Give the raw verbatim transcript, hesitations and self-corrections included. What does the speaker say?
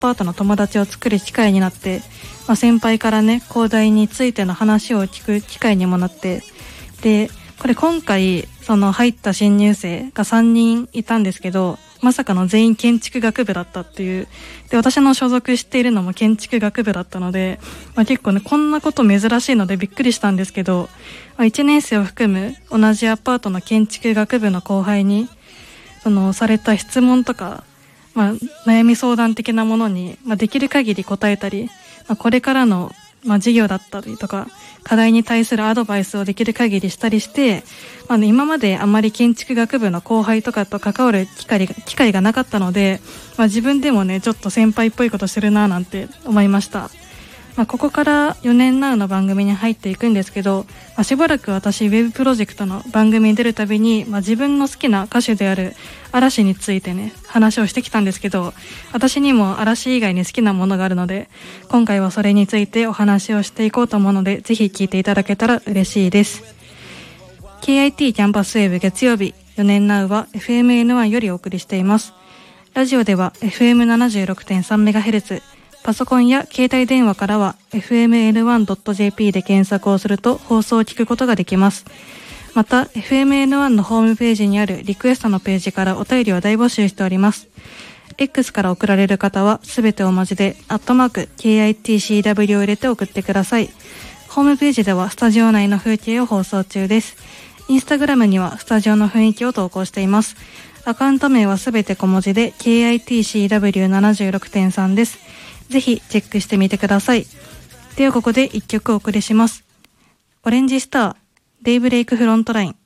パートの友達を作る機会になって、まあ、先輩からねコーダイについての話を聞く機会にもなって、でこれ今回その入った新入生がさんにんいたんですけど、まさかの全員建築学部だったっていう。で私の所属しているのも建築学部だったので、まあ、結構ねこんなこと珍しいのでびっくりしたんですけど、まあ、いちねん生を含む同じアパートの建築学部の後輩にそのされた質問とか、まあ、悩み相談的なものに、まあ、できる限り答えたり、まあ、これからの、まあ、授業だったりとか課題に対するアドバイスをできる限りしたりして、まあね、今まであまり建築学部の後輩とかと関わる機会が、機会がなかったので、まあ、自分でもねちょっと先輩っぽいことしてるななんて思いました。まあ、ここからよねんナウの番組に入っていくんですけど、まあ、しばらく私ウェブプロジェクトの番組に出るたびに、まあ、自分の好きな歌手である嵐についてね話をしてきたんですけど、私にも嵐以外に好きなものがあるので、今回はそれについてお話をしていこうと思うので、ぜひ聞いていただけたら嬉しいです。 ケーアイティー キャンパスウェブ月曜日よねんナウは エフエムエヌワン よりお送りしています。ラジオでは エフエムななじゅうろくてんさんメガヘルツ、パソコンや携帯電話からは エフエムエヌワンドットジェーピー で検索をすると放送を聞くことができます。また エフエムエヌワン のホームページにあるリクエストのページからお便りを大募集しております。 X から送られる方はすべて大文字でアットマーク ケーアイティーシーダブリュー を入れて送ってください。ホームページではスタジオ内の風景を放送中です。インスタグラムにはスタジオの雰囲気を投稿しています。アカウント名はすべて小文字で ケーアイティーシーダブリューななじゅうろくてんさん です。ぜひチェックしてみてください。ではここでいっきょくお送りします。オレンジスター、デイブレイクフロントライン。